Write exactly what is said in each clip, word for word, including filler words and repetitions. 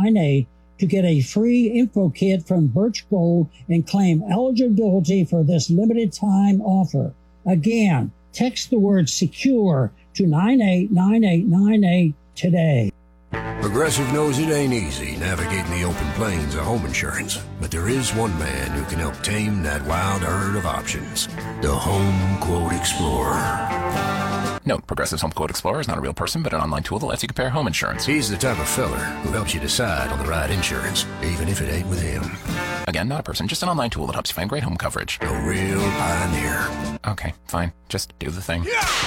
nine eight to get a free info kit from Birch Gold and claim eligibility for this limited time offer. Again, text the word secure to nine eight nine eight nine eight today. Progressive knows it ain't easy navigating the open plains of home insurance, but there is one man who can help tame that wild herd of options. The Home Quote Explorer. Note, Progressive's Home Quote Explorer is not a real person, but an online tool that lets you compare home insurance. He's the type of feller who helps you decide on the right insurance, even if it ain't with him. Again, not a person, just an online tool that helps you find great home coverage. A real pioneer. Okay, fine. Just do the thing.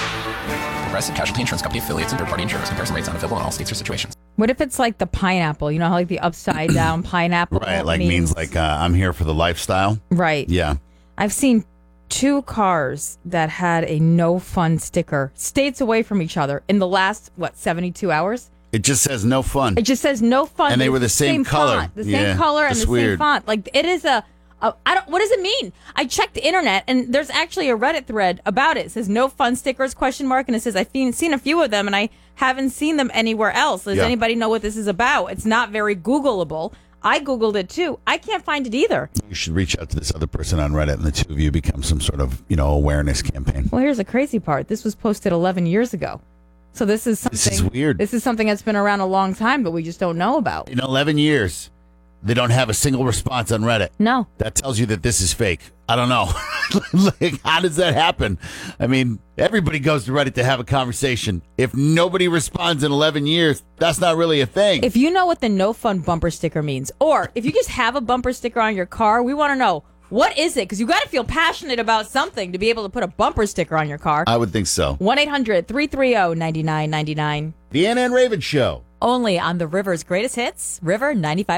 Yeah! Progressive Casualty Insurance Company affiliates and third-party insurers. Comparison rates not available in all states or situations. What if it's like the pineapple? You know how like the upside down pineapple Right, like means, means like uh, I'm here for the lifestyle. Right. Yeah. I've seen two cars that had a no fun sticker states away from each other in the last, what, seventy-two hours? It just says no fun. It just says no fun. And they but were the it's same color. Font, the Yeah, same color and that's the weird. same font. Like it is a, a, I don't, what does it mean? I checked the internet and there's actually a Reddit thread about it. It says no fun stickers, question mark. And it says I've seen, seen a few of them and I haven't seen them anywhere else. Does Yeah. anybody know what this is about? It's not very Googleable. I Googled it too. I can't find it either. You should reach out to this other person on Reddit, and the two of you become some sort of, you know, awareness campaign. Well, here's the crazy part. This was posted eleven years ago. So this is something. This is weird. This is something that's been around a long time, but we just don't know about. In eleven years, they don't have a single response on Reddit. No. That tells you that this is fake. I don't know. Like, how does that happen? I mean, everybody goes to Reddit to have a conversation. If nobody responds in eleven years, that's not really a thing. If you know what the no fun bumper sticker means, or if you just have a bumper sticker on your car, we want to know, what is it? Because you got to feel passionate about something to be able to put a bumper sticker on your car. I would think so. one eight hundred three three zero nine nine nine nine. The Ann and Raven Show. Only on the River's greatest hits, River ninety-five.